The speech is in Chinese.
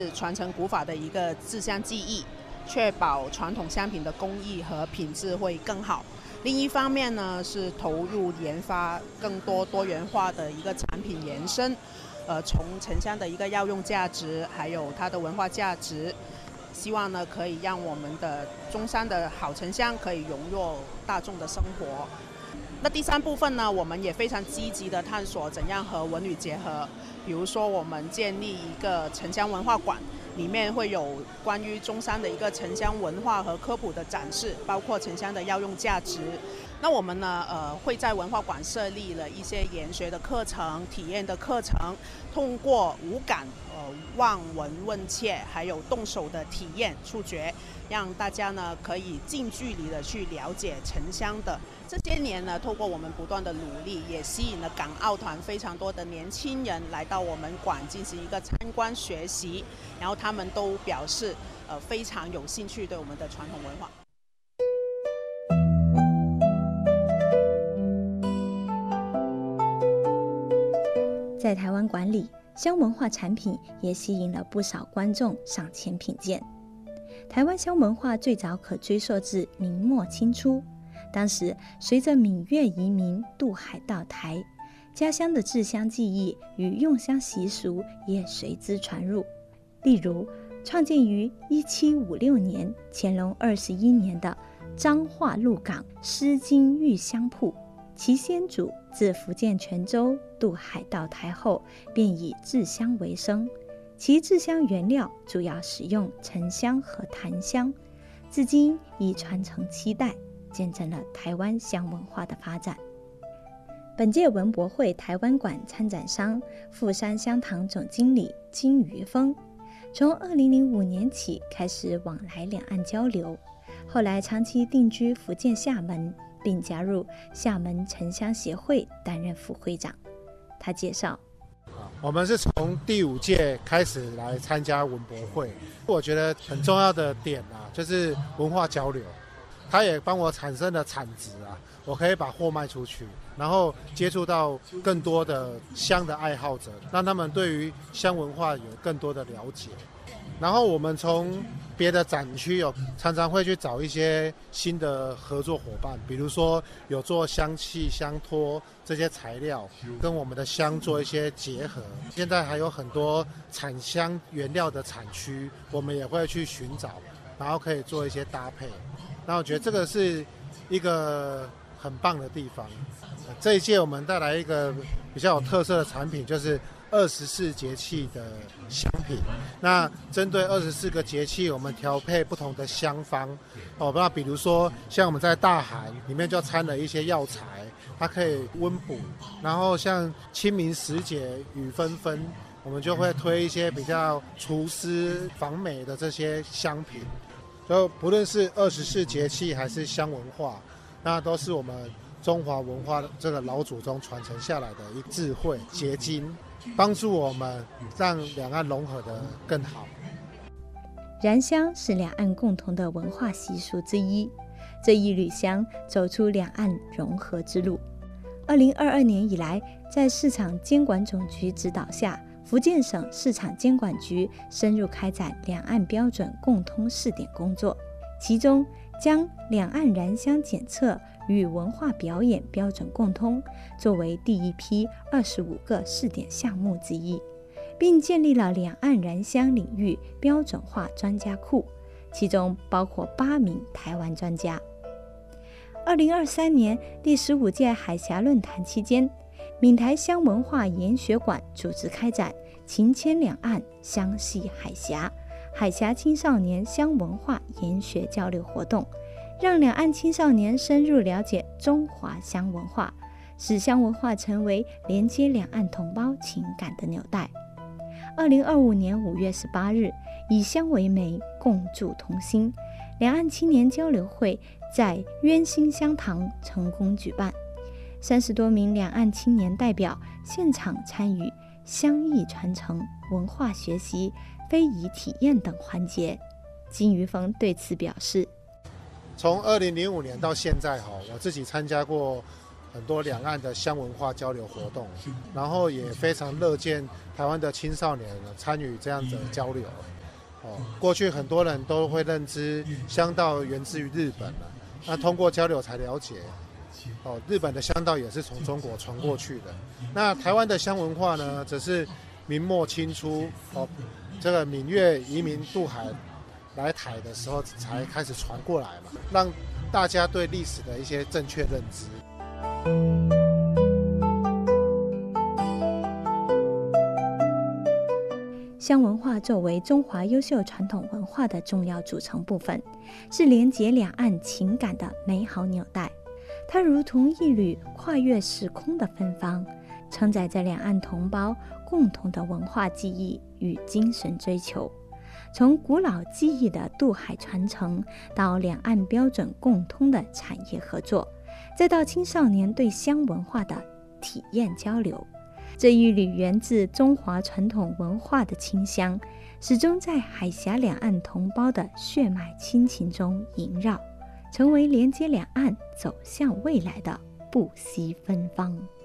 传承古法的一个制香技艺，确保传统香品的工艺和品质会更好。另一方面呢，是投入研发更多多元化的一个产品延伸，从沉香的一个药用价值，还有它的文化价值，希望呢可以让我们的中山的好沉香可以融入大众的生活。那第三部分呢，我们也非常积极的探索怎样和文旅结合，比如说我们建立一个沉香文化馆，里面会有关于中山的一个沉香文化和科普的展示，包括沉香的药用价值。那我们呢，会在文化馆设立了一些研学的课程、体验的课程，通过五感、望闻问切，还有动手的体验、触觉，让大家呢可以近距离的去了解沉香的。这些年呢，透过我们不断的努力，也吸引了港澳团非常多的年轻人来到我们馆进行一个参观学习，然后他们都表示非常有兴趣对我们的传统文化。 在台湾馆里，香文化产品也吸引了不少观众上前品鉴。台湾香文化最早可追溯至明末清初，当时随着闽粤移民渡海到台，家乡的制香技艺与用香习俗也随之传入。例如，创建于1756年乾隆21年的彰化鹿港狮金玉香铺，其先主自福建泉州渡海到台后，便以制香为生。其制香原料主要使用沉香和檀香，至今已传承7代，见证了台湾香文化的发展。本届文博会台湾馆参展商富山香堂总经理金于峰，从2005年起开始往来两岸交流，后来长期定居福建厦门，并加入厦门沉香协会担任副会长。他介绍， 我们是从第5届开始来参加文博会，我觉得很重要的点就是文化交流，它也帮我产生了产值我可以把货卖出去，然后接触到更多的香的爱好者，让他们对于香文化有更多的了解。然后我们从别的展区常常会去找一些新的合作伙伴，比如说有做香气、香托这些材料，跟我们的香做一些结合。现在还有很多产香原料的产区，我们也会去寻找，然后可以做一些搭配。然后我觉得这个是一个很棒的地方。这一届我们带来一个比较有特色的产品，就是24节气的香品。那针对24个节气，我们调配不同的香方那比如说像我们在大寒里面就掺了一些药材，它可以温补。然后像清明时节雨纷纷，我们就会推一些比较除湿防霉的这些香品。就不论是24节气还是香文化，那都是我们中华文化这个老祖宗传承下来的一个智慧结晶，帮助我们让两岸融合得更好。 燃香是两岸共同的文化习俗之一，这一缕香走出两岸融合之路。2022年以来，在市场监管总局指导下，福建省市场监管局深入开展两岸标准共通试点工作，其中将两岸燃香检测与文化表演标准共通作为第一批25个试点项目之一，并建立了两岸燃香领域标准化专家库，其中包括8名台湾专家。2023年第15届海峡论坛期间，闽台香文化研学馆组织开展情牵两岸，香系海峡海峡青少年香文化研学交流活动，让两岸青少年深入了解中华香文化，使香文化成为连接两岸同胞情感的纽带。2025年5月18日，以香为媒，共筑同心，两岸青年交流会在渊馨香堂成功举办，30多名两岸青年代表现场参与香艺传承、文化学习、非遗体验等环节。金于峰对此表示， 从2005年到现在我自己参加过很多两岸的乡文化交流活动，然后也非常乐见台湾的青少年参与这样的交流。过去很多人都会认知乡道源自于日本了，那通过交流才了解，日本的乡道也是从中国传过去的。那台湾的乡文化呢，则是明末清初这个闽粤移民渡海来台的时候才开始传过来嘛，让大家对历史的一些正确认知。 乡文化作为中华优秀传统文化的重要组成部分，是连结两岸情感的美好纽带。它如同一缕跨越时空的芬芳，承载着两岸同胞共同的文化记忆与精神追求。从古老技艺的渡海传承，到两岸标准共通的产业合作，再到青少年对乡文化的体验交流，这一缕源自中华传统文化的清香，始终在海峡两岸同胞的血脉亲情中萦绕，成为连接两岸走向未来的不息芬芳。